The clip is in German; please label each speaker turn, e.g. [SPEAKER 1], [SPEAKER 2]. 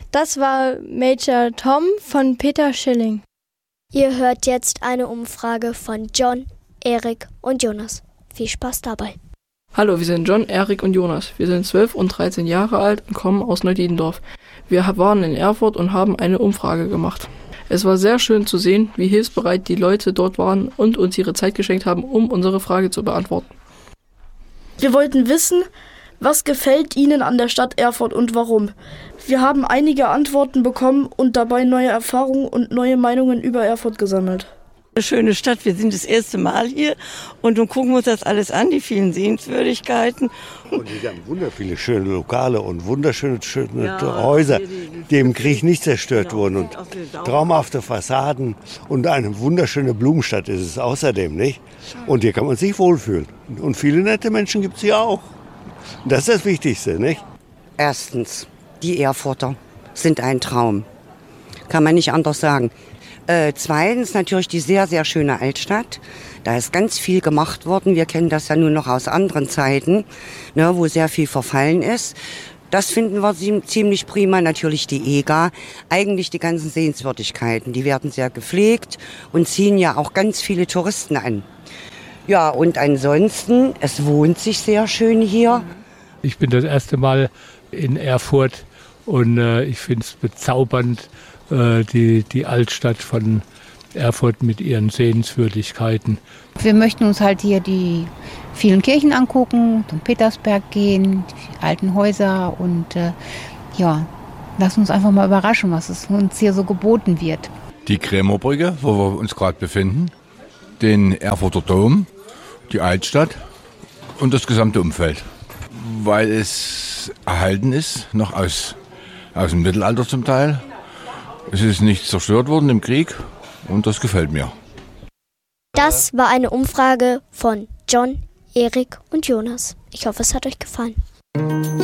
[SPEAKER 1] Das war Major Tom von Peter Schilling.
[SPEAKER 2] Ihr hört jetzt eine Umfrage von John, Erik und Jonas. Viel Spaß dabei.
[SPEAKER 3] Hallo, wir sind John, Erik und Jonas. Wir sind 12 und 13 Jahre alt und kommen aus Neudietendorf. Wir waren in Erfurt und haben eine Umfrage gemacht. Es war sehr schön zu sehen, wie hilfsbereit die Leute dort waren und uns ihre Zeit geschenkt haben, um unsere Frage zu beantworten.
[SPEAKER 4] Wir wollten wissen, was gefällt Ihnen an der Stadt Erfurt und warum? Wir haben einige Antworten bekommen und dabei neue Erfahrungen und neue Meinungen über Erfurt gesammelt.
[SPEAKER 5] Eine schöne Stadt, wir sind das erste Mal hier und nun gucken wir uns das alles an, die vielen Sehenswürdigkeiten.
[SPEAKER 6] Und wir haben wunderviele schöne Lokale und wunderschöne Häuser, die im Krieg nicht zerstört wurden. Und traumhafte Fassaden und eine wunderschöne Blumenstadt ist es außerdem, nicht? Und hier kann man sich wohlfühlen. Und viele nette Menschen gibt es hier auch. Und das ist das Wichtigste, nicht?
[SPEAKER 7] Erstens, die Erfurter sind ein Traum. Kann man nicht anders sagen. Zweitens natürlich die sehr, sehr schöne Altstadt. Da ist ganz viel gemacht worden. Wir kennen das ja nur noch aus anderen Zeiten, ne, wo sehr viel verfallen ist. Das finden wir ziemlich prima. Natürlich die EGA. Eigentlich die ganzen Sehenswürdigkeiten. Die werden sehr gepflegt und ziehen ja auch ganz viele Touristen an. Ja, und ansonsten, es wohnt sich sehr schön hier.
[SPEAKER 8] Ich bin das erste Mal in Erfurt und ich finde es bezaubernd, die Altstadt von Erfurt mit ihren Sehenswürdigkeiten.
[SPEAKER 9] Wir möchten uns halt hier die vielen Kirchen angucken, zum Petersberg gehen, die alten Häuser und lass uns einfach mal überraschen, was es uns hier so geboten wird.
[SPEAKER 10] Die Krämerbrücke, wo wir uns gerade befinden, den Erfurter Dom, die Altstadt und das gesamte Umfeld. Weil es erhalten ist, noch aus dem Mittelalter zum Teil. Es ist nicht zerstört worden im Krieg und das gefällt mir.
[SPEAKER 2] Das war eine Umfrage von John, Erik und Jonas. Ich hoffe, es hat euch gefallen.